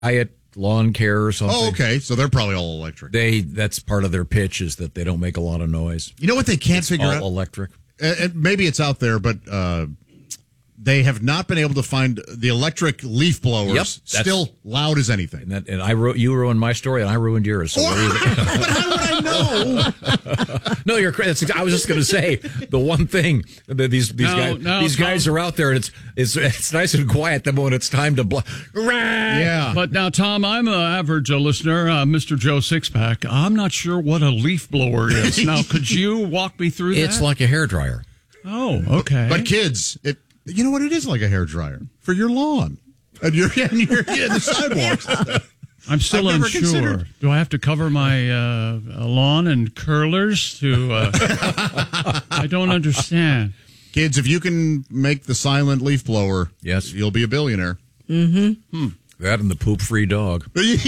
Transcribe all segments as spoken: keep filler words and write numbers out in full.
Hyatt Lawn Care or something. Oh, okay. So they're probably all electric. They that's part of their pitch is that they don't make a lot of noise. You know what they can't it's figure all out? Electric. Uh, maybe it's out there, but uh, they have not been able to find the electric leaf blowers Yep, still loud as anything. And, that, and I wrote, you ruined my story, and I ruined yours. So But how would I know? no, you're crazy. I was just going to say the one thing that these these No, guys no, these Tom. guys are out there, and it's it's it's nice and quiet. The moment it's time to blow, Yeah. But now, Tom, I'm an average uh, listener, uh, Mister Joe Sixpack. I'm not sure what a leaf blower is. Now, could you walk me through that? it's like a hairdryer. Oh, okay. But kids, it you know what? It is like a hairdryer for your lawn and your and your and the sidewalks. I'm still I've never unsure. considered- Do I have to cover my uh, lawn and curlers to? Uh, I don't understand. Kids, if you can make the silent leaf blower, Yes. you'll be a billionaire. That and the poop-free dog.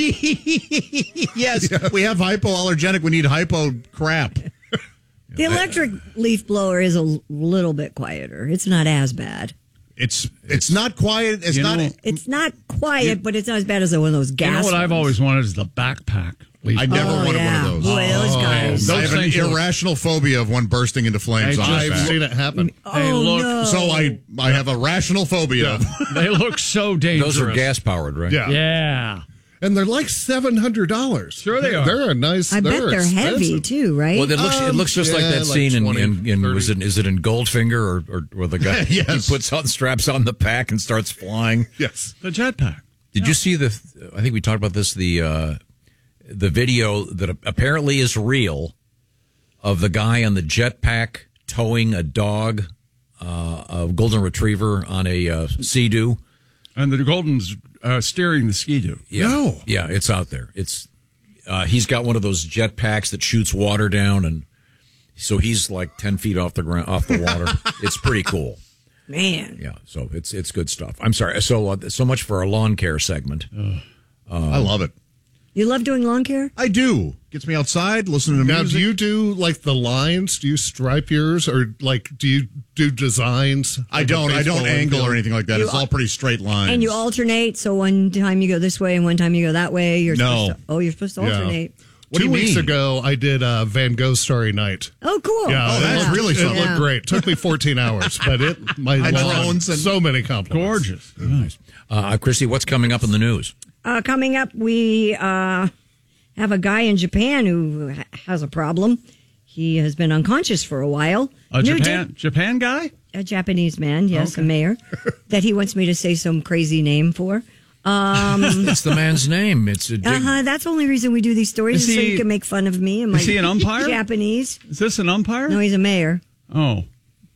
Yes, we have hypoallergenic. We need hypo crap. The electric leaf blower is a little bit quieter. It's not as bad. It's it's not quiet. It's You not. know- It's not quiet, but it's not as bad as one of those gas. You know what I've ones. always wanted is the backpack. leaf I never Oh, wanted yeah. one of those. Boy, those guys. Those I have an things look- irrational phobia of one bursting into flames Hey, on my I've back. seen it happen. They Oh, look no. So I I have a rational phobia. they look so dangerous. Those are gas-powered, right? Yeah. Yeah. And they're like seven hundred dollars. Sure they are. They're a nice. I bet they're they're heavy expensive. too, right? Well, it looks it looks just like yeah, that like scene in, twenty, in, in was thirty. it is it in Goldfinger or or, or the guy Yes. he puts on straps on the pack and starts flying. Yes. The jetpack. Did you see the? I think we talked about this. The uh, the video that apparently is real of the guy on the jetpack towing a dog, uh, a golden retriever on a uh, Sea-Doo. And the Golden's uh, steering the Ski-Doo. Yeah. No. Yeah, it's out there. It's uh, he's got one of those jetpacks that shoots water down, and so he's like ten feet off the ground, off the water. It's pretty cool. Man. Yeah, so it's it's good stuff. I'm sorry. So uh, so much for our lawn care segment. I love it. You love doing lawn care? I do. Gets me outside, listening to Now, music. do you do like the lines? Do you stripe yours, or like do you do designs? I Like a don't. I don't baseball angle infield? or anything like that. You It's all al- pretty straight lines. And you alternate, so one time you go this way and one time you go that way. You're No. supposed to, oh, you're supposed to Yeah. alternate. What do Two you weeks mean? ago, I did uh, Van Gogh Starry Night. Oh, cool. Yeah, Oh, it that's looked- really it something. looked Yeah. great. Took me fourteen hours, but it my And lawn, drones and- so many compliments. Gorgeous. Nice. Uh, Christy, what's coming up in the news? Uh, coming up, we uh, have a guy in Japan who ha- has a problem. He has been unconscious for a while. A New Japan Day- Japan guy? a Japanese man, yes, Okay. a mayor, that he wants me to say some crazy name for. Um, It's the man's name. It's a uh huh. That's the only reason we do these stories, Is is so he- you can make fun of me and my is he an umpire? Japanese. Is this an umpire? No, he's a mayor. Oh.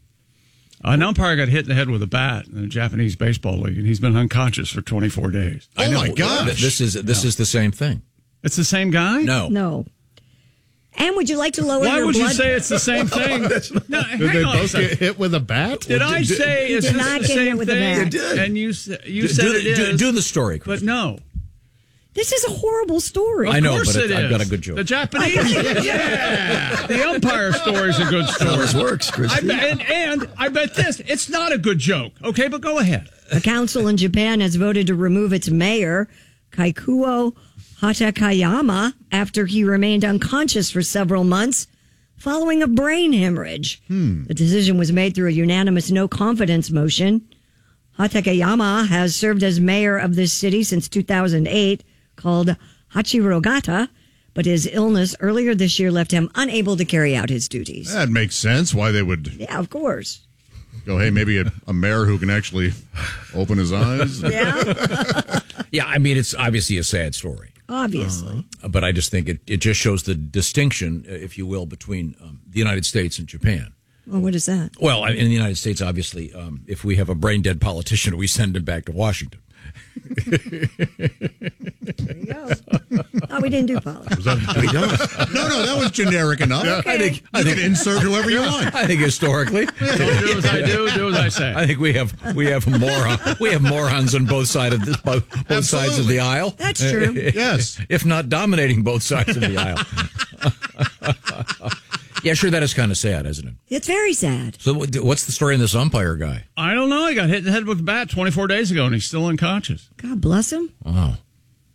An umpire got hit in the head with a bat in the Japanese baseball league, and he's been unconscious for twenty-four days. Oh, my gosh. This is this is the same thing. It's the same guy? No, No. And would you like to lower Why your would blood? you say it's the same thing? No, hang Did they on a both second. get hit with a bat? Did I say He is did this not the get hit same with a thing? bat. You did. And you s- you do, said do, it the- do, is, do the story, but Christy. no. This is a horrible story. I know, Of course but it it- I've is. got a good joke. The Japanese, yeah. The umpire story is a good story. This works, I Christy. bet, and, and I bet this, it's not a good joke. Okay, but go ahead. A council in Japan has voted to remove its mayor, Kaikuo Hatakayama, after he remained unconscious for several months following a brain hemorrhage. The decision was made through a unanimous no confidence motion. Hatakayama has served as mayor of this city since two thousand eight, called Hachirogata, but his illness earlier this year left him unable to carry out his duties. That makes sense. Why they would Yeah, of course. go, hey, maybe a, a mayor who can actually open his eyes. Yeah, Yeah, I mean, it's obviously a sad story, obviously. but I just think it, it just shows the distinction, uh, if you will, between um, the United States and Japan. Well, what is that? Well, I- in the United States, obviously, um, if we have a brain dead politician, we send him back to Washington. There you go. Oh, we didn't do politics. No, no, that was generic enough. I think You can insert whoever you want. I think historically, Don't do as I do, do as I say. I think we have we have moron, we have morons on both sides of this, both, both sides of the aisle. That's true. Yes. if not dominating both sides of the aisle. Yeah, sure, that is kind of sad, isn't it? It's very sad. So, what- what's the story in this umpire guy? I don't know. He got hit in the head with a bat twenty-four days ago, and he's still unconscious. God bless him. Wow.